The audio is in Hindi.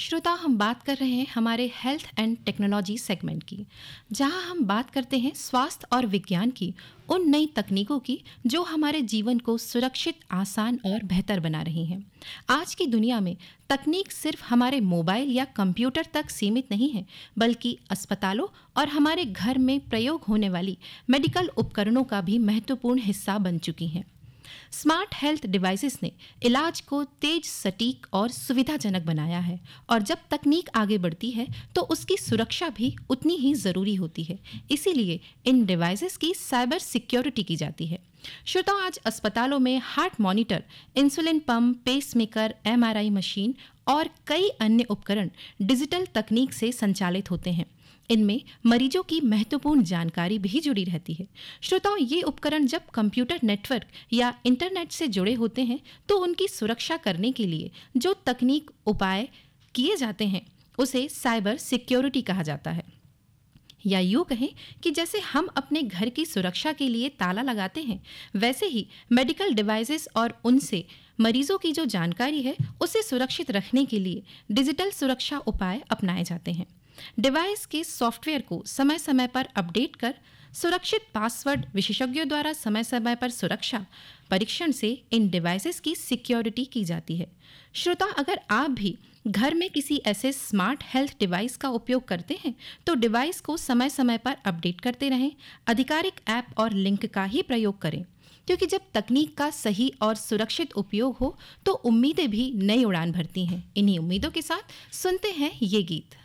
श्रोता, हम बात कर रहे हैं हमारे हेल्थ एंड टेक्नोलॉजी सेगमेंट की, जहां हम बात करते हैं स्वास्थ्य और विज्ञान की उन नई तकनीकों की जो हमारे जीवन को सुरक्षित, आसान और बेहतर बना रही हैं। आज की दुनिया में तकनीक सिर्फ हमारे मोबाइल या कंप्यूटर तक सीमित नहीं है, बल्कि अस्पतालों और हमारे घर में प्रयोग होने वाली मेडिकल उपकरणों का भी महत्वपूर्ण हिस्सा बन चुकी हैं। स्मार्ट हेल्थ डिवाइसेस ने इलाज को तेज, सटीक और सुविधाजनक बनाया है, और जब तकनीक आगे बढ़ती है तो उसकी सुरक्षा भी उतनी ही ज़रूरी होती है। इसीलिए इन डिवाइसेस की साइबर सिक्योरिटी की जाती है। श्रोताओ, आज अस्पतालों में heart monitor, insulin pump, pacemaker, MRI machine और कई अन्य उपकरण डिजिटल तकनीक से संचालित होते हैं। इनमें मरीजों की महत्वपूर्ण जानकारी भी जुड़ी रहती है। श्रोताओं, ये उपकरण जब कंप्यूटर नेटवर्क या इंटरनेट से जुड़े होते हैं तो उनकी सुरक्षा करने के लिए जो तकनीक उपाय किए जाते हैं उसे साइबर सिक्योरिटी कहा जाता है। या यूँ कहें कि जैसे हम अपने घर की सुरक्षा के लिए ताला लगाते हैं, वैसे ही मेडिकल डिवाइसेस और उनसे मरीजों की जो जानकारी है उसे सुरक्षित रखने के लिए डिजिटल सुरक्षा उपाय अपनाए जाते हैं। डिवाइस के सॉफ्टवेयर को समय समय पर अपडेट कर सुरक्षित पासवर्ड, विशेषज्ञों द्वारा समय समय पर सुरक्षा परीक्षण से इन डिवाइसेस की सिक्योरिटी की जाती है। श्रोता, अगर आप भी घर में किसी ऐसे स्मार्ट हेल्थ डिवाइस का उपयोग करते हैं तो डिवाइस को समय समय पर अपडेट करते रहें। आधिकारिक ऐप और लिंक का ही प्रयोग करें, क्योंकि जब तकनीक का सही और सुरक्षित उपयोग हो तो उम्मीदें भी नई उड़ान भरती हैं। इन्हीं उम्मीदों के साथ सुनते हैं ये गीत।